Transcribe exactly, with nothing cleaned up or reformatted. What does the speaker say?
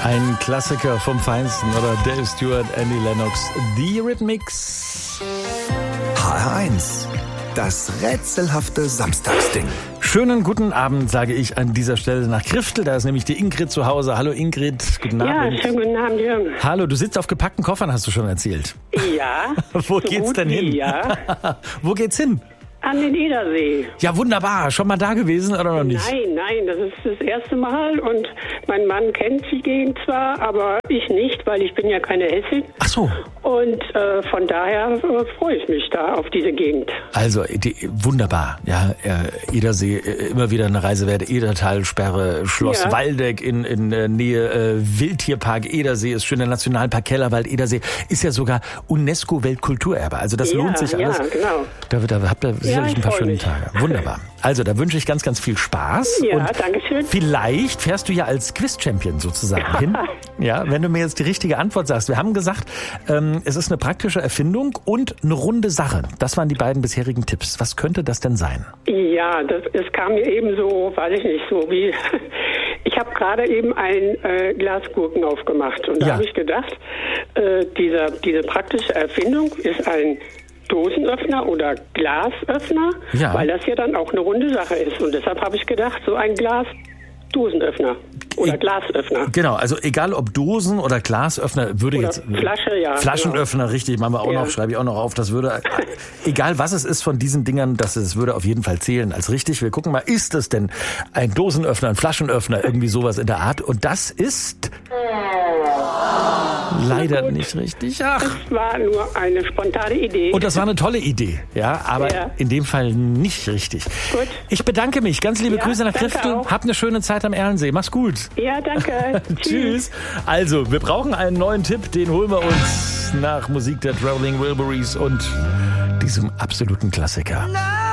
Ein Klassiker vom Feinsten, oder? Dave Stewart, Annie Lennox, The Eurythmics. H R eins, das rätselhafte Samstagsding. Schönen guten Abend, sage ich an dieser Stelle nach Kriftel. Da ist nämlich die Ingrid zu Hause. Hallo Ingrid, guten Abend. Ja, schönen guten Abend, Jürgen. Hallo, du sitzt auf gepackten Koffern, hast du schon erzählt. Ja. Wo so geht's denn hin? Ja. Wo geht's hin? An den Edersee. Ja, wunderbar. Schon mal da gewesen oder noch nicht? Nein, nein, das ist das erste Mal und mein Mann kennt die Gegend zwar, aber ich nicht, weil ich bin ja keine Hessin. Ach so. Und äh, von daher äh, freue ich mich da auf diese Gegend. Also, die, wunderbar. Ja, äh, Edersee, äh, immer wieder eine Reise wert. Edertalsperre, Schloss Ja. Waldeck in, in äh, Nähe äh, Wildtierpark Edersee ist schön, der Nationalpark Kellerwald Edersee ist ja sogar UNESCO-Weltkulturerbe. Also das Ja, lohnt sich alles. ja, genau. Da, da habt ihr sicherlich ich ein paar freu schöne mich. Tage. Wunderbar. Also, da wünsche ich ganz, ganz viel Spaß. Ja, und danke schön. Vielleicht fährst du ja als Quiz-Champion sozusagen hin. Ja, wenn du mir jetzt die richtige Antwort sagst. Wir haben gesagt, ähm, es ist eine praktische Erfindung und eine runde Sache. Das waren die beiden bisherigen Tipps. Was könnte das denn sein? Ja, das, es kam mir eben so, weiß ich nicht, so wie, ich habe gerade eben ein äh, Glas Gurken aufgemacht und da Ja. habe ich gedacht, äh, dieser, diese praktische Erfindung ist ein Dosenöffner oder Glasöffner, Ja. weil das ja dann auch eine runde Sache ist. Und deshalb habe ich gedacht, so ein Glas Dosenöffner oder Ich- Glasöffner. Genau, also egal ob Dosen oder Glasöffner, würde Oder jetzt... Flasche, ja, Flaschenöffner, richtig, machen wir auch Ja. noch, schreibe ich auch noch auf. Das würde, egal was es ist von diesen Dingern, das es würde auf jeden Fall zählen als richtig. Wir gucken mal, ist es denn ein Dosenöffner, ein Flaschenöffner, irgendwie sowas in der Art? Und das ist leider nicht richtig. Ach. Es war nur eine spontane Idee. Und das war eine tolle Idee, ja, aber Ja. in dem Fall nicht richtig. Gut. Ich bedanke mich. Ganz liebe Ja, Grüße nach danke Kriftel. auch. Hab eine schöne Zeit am Erlensee. Mach's gut. Ja, danke. Tschüss. Also, wir brauchen einen neuen Tipp. Den holen wir uns nach Musik der Traveling Wilburys und diesem absoluten Klassiker.